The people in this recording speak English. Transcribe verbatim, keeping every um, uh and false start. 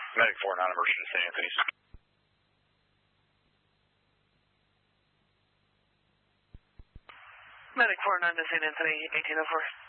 Medic four, non-emergency to Saint Anthony's. Medic four, none to Saint Anthony, eighteen oh four.